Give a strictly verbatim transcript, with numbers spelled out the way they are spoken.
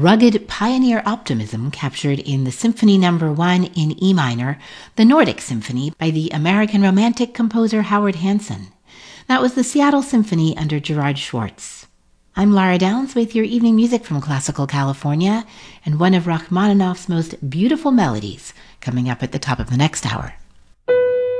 rugged pioneer optimism captured in the Symphony Number One in E minor, the Nordic Symphony by the American Romantic composer Howard Hanson. That was the Seattle Symphony under Gerard Schwartz. I'm Lara Downs with your evening music from Classical California and one of Rachmaninoff's most beautiful melodies coming up at the top of the next hour.